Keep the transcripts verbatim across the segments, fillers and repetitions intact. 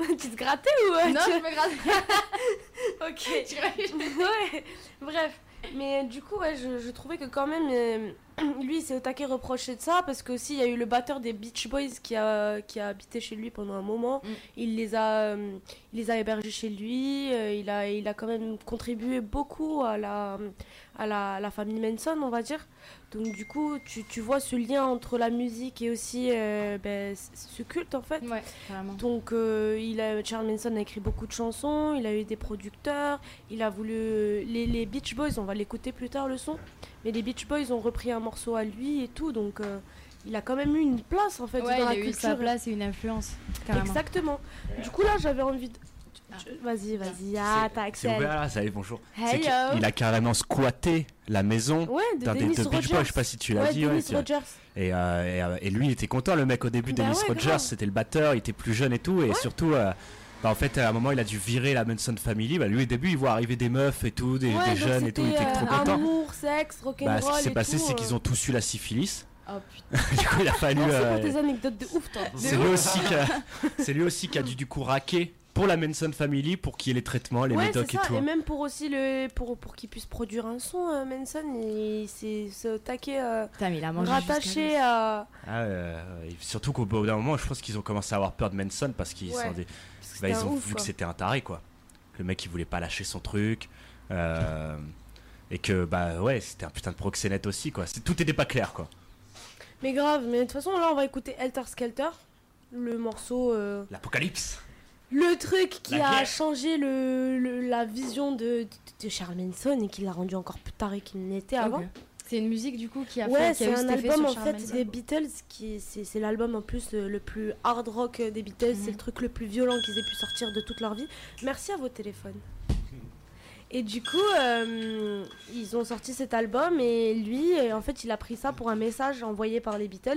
Tu te grattais ou euh, Non, tu... je me gratte. Ok. Tu crois- Ouais, bref. Mais du coup, ouais, je, je trouvais que quand même, euh, lui, il s'est au taquet reproché de ça, parce qu'aussi, il y a eu le batteur des Beach Boys qui a, qui a habité chez lui pendant un moment. Mm. Il les a, euh, il les a hébergés chez lui. euh, il a, il a quand même contribué beaucoup à la, à la, à la famille Manson, on va dire. Donc du coup, tu, tu vois ce lien entre la musique et aussi euh, ben, c- ce culte, en fait. Ouais, carrément. Donc euh, il a, Charles Manson a écrit beaucoup de chansons, il a eu des producteurs, il a voulu... Les, les Beach Boys, on va l'écouter plus tard le son, mais les Beach Boys ont repris un morceau à lui et tout, donc euh, il a quand même eu une place en fait Ouais, dans il la a eu culture. sa place et une influence, carrément. Exactement. Du coup là j'avais envie de... Ah. Je- Vas-y, vas-y, ah t'as C'est Axel. ouvert là, ça y est, bonjour. C'est Hello. qu'il a carrément squatté la maison Ouais, de d'un des Dennis deux Beach Rogers. Boys, je sais pas si tu l'as Ouais, dit. ouais, Dennis tu- Rogers. Et, euh, et, euh, et lui, il était content, le mec, au début. Bah Dennis ouais, Rogers, grave. c'était le batteur, il était plus jeune et tout. Et Ouais. surtout, euh, bah, en fait, à un moment, il a dû virer la Manson Family. Bah, lui, au début, il voit arriver des meufs et tout, des, Ouais, des donc jeunes et tout. Il c'était, était trop euh, content. Amour, sexe, rock'n'roll Bah, ce qui s'est et passé, tout, c'est euh. qu'ils ont tous eu la syphilis. Oh putain. Du coup, il a fallu. Merci euh, pour tes anecdotes de ouf, toi. c'est lui aussi qui a, c'est lui aussi qui a dû du coup raquer pour la Manson Family pour qu'il y ait les traitements, les Ouais, médocs c'est et ça. tout. Et même pour aussi le pour pour qu'il puisse produire un son, euh, Manson, il s'est s'est au taquet euh, Putain, mais il a mangé rattaché jusqu'à à. Ah, euh, et surtout qu'au bout d'un moment, je pense qu'ils ont commencé à avoir peur de Manson parce qu'ils Ouais. sont des- Parce que bah, c'était ils un ont ouf, vu que quoi. c'était un taré quoi. Le mec il voulait pas lâcher son truc euh, et que bah ouais c'était un putain de proxénète aussi quoi. C'est- Tout était pas clair quoi. Mais grave, mais de toute façon là on va écouter Helter Skelter, le morceau, euh, L'apocalypse. le truc qui La a guerre. changé le, le- la vision de, de, de Charles Manson et qui l'a rendu encore plus taré qu'il n'était avant. Ok. C'est une musique du coup qui a Ouais, fait qui a c'est eu un cet effet album sur en Charles fait Manson. des Beatles qui c'est c'est l'album en plus euh, le plus hard rock euh, des Beatles, Mhm. c'est le truc le plus violent qu'ils aient pu sortir de toute leur vie. Merci à vos téléphones. Et du coup, euh, ils ont sorti cet album et lui, euh, en fait, il a pris ça pour un message envoyé par les Beatles.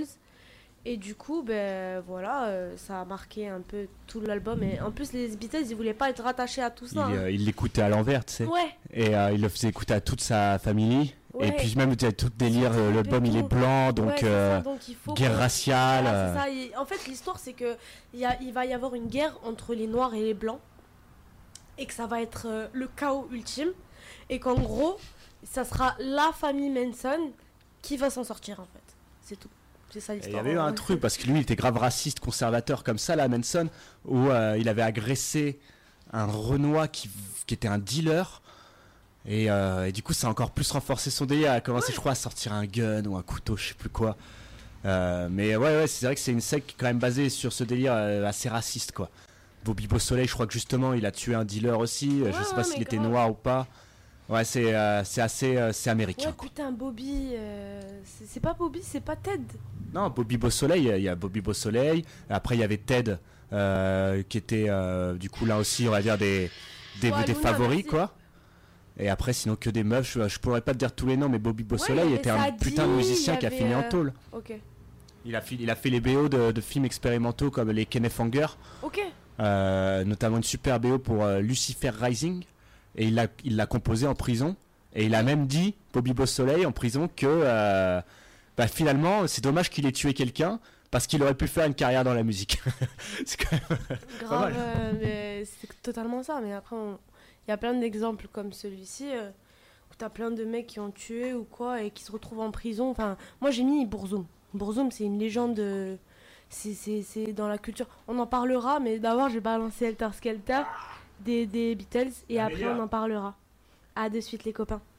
Et du coup, ben voilà, euh, ça a marqué un peu tout l'album. Et en plus, les Beatles, ils voulaient pas être rattachés à tout Il ça. hein. euh, il l'écoutait à l'envers tu sais. Ouais. Et euh, il le faisait écouter à toute sa famille. Ouais. Et puis même tu sais, tout délire Tout euh, un l'album peu il est tout. blanc Ouais, donc c'est euh, ça, donc il faut guerre qu'on- raciale. Voilà, euh, c'est ça. Et en fait, l'histoire, c'est que il y a- il va y avoir une guerre entre les Noirs et les Blancs, et que ça va être euh, le chaos ultime, et qu'en gros, ça sera la famille Manson qui va s'en sortir, en fait. C'est tout. C'est ça Et il y l'histoire. avait eu un Ouais. truc parce que lui il était grave raciste, conservateur comme ça là Manson, où euh, il avait agressé un Renois qui, qui était un dealer. Et, euh, et du coup, ça a encore plus renforcé son délire. Il a commencé, je crois, à sortir un gun ou un couteau, je sais plus quoi. Euh, mais ouais, ouais, c'est vrai que c'est une secte quand même basée sur ce délire euh, assez raciste, quoi. Bobby Beausoleil, je crois que justement, il a tué un dealer aussi. Euh, je Ouais, sais ouais, pas s'il mais était grave. noir ou pas. Ouais, c'est euh, c'est assez, euh, c'est américain. Ouais, quoi. putain, Bobby. euh, c'est c'est pas Bobby, c'est pas Ted. Non, Bobby Beausoleil, il y a Bobby Beausoleil. Après, il y avait Ted, euh, qui était euh, du coup là aussi, on va dire des des, Ouais, des Luna, favoris, merci. quoi. Et après, sinon que des meufs. Je, je pourrais pas te dire tous les noms, mais Bobby il y Beausoleil avait était un Sadie, putain de musicien il y qui a avait, fini en euh, tôle. Ok. Il a, fi- il a fait les B O de, de films expérimentaux comme les Kenneth Anger, Ok. euh, notamment une super B O pour euh, Lucifer Rising, et il l'a il l'a composé en prison. Et il a même dit, Bobby Beausoleil, en prison, que euh, bah, finalement, c'est dommage qu'il ait tué quelqu'un parce qu'il aurait pu faire une carrière dans la musique. C'est quand même pas Grave, mal. euh, mais c'est totalement ça. Mais après, on- il y a plein d'exemples comme celui-ci euh, où t'as plein de mecs qui ont tué ou quoi et qui se retrouvent en prison. Enfin, moi j'ai mis Bourzoum. Bourzoum, c'est une légende. euh, C'est, c'est, c'est dans la culture. On en parlera, mais d'abord, je vais balancer Helter Skelter des, des Beatles et La après, meilleure. on en parlera. À de suite, les copains.